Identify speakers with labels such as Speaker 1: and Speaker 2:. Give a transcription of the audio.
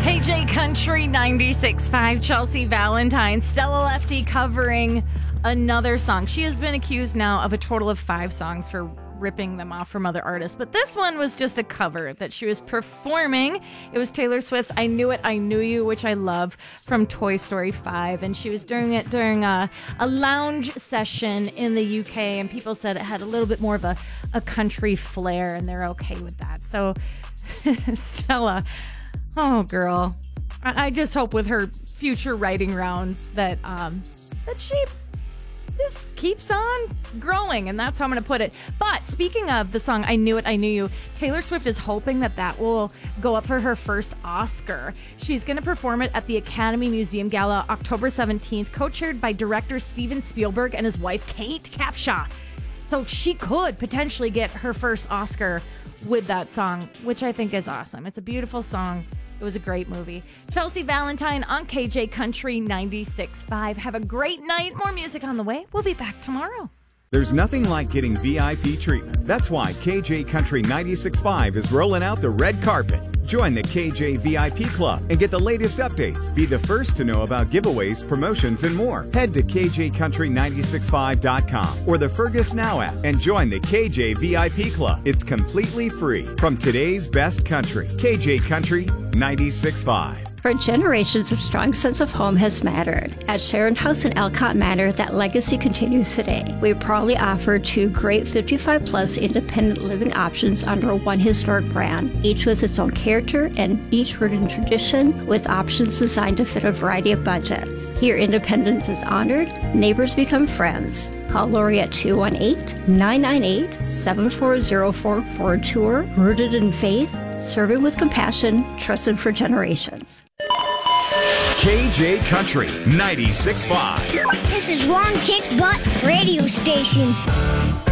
Speaker 1: KJ Country 96.5, Chelsea Valentine, Stella Lefty covering another song. She has been accused now of a total of 5 songs for ripping them off from other artists, but this one was just a cover that she was performing. It was Taylor Swift's I Knew It, I Knew You, which I love, from Toy Story 5, and she was doing it during a lounge session in the UK, and people said it had a little bit more of a country flair, and they're okay with that. So Stella, oh girl, I just hope with her future writing rounds that she just keeps on growing, and that's how I'm going to put it. But speaking of the song I Knew It, I Knew You, Taylor Swift is hoping that will go up for her first Oscar. She's going to perform it at the Academy Museum Gala October 17th, co-chaired by director Steven Spielberg and his wife Kate Capshaw. So she could potentially get her first Oscar with that song, which I think is awesome. It's a beautiful song. It was a great movie. Chelsea Valentine on KJ Country 96.5. Have a great night. More music on the way. We'll be back tomorrow.
Speaker 2: There's nothing like getting VIP treatment. That's why KJ Country 96.5 is rolling out the red carpet. Join the KJ VIP Club and get the latest updates. Be the first to know about giveaways, promotions, and more. Head to KJCountry965.com or the Fergus Now app and join the KJ VIP Club. It's completely free. From today's best country, KJ Country 96.5.
Speaker 3: For generations, a strong sense of home has mattered. At Sharon House in Elcott Manor, that legacy continues today. We proudly offer 2 great 55-plus independent living options under one historic brand, each with its own character and each rooted in tradition, with options designed to fit a variety of budgets. Here, independence is honored, neighbors become friends. Call Lori at 218-998-7404 for a tour rooted in faith, serving with compassion, trusted for generations.
Speaker 2: KJ Country 96.5.
Speaker 4: This is Ron Kick Butt Radio Station.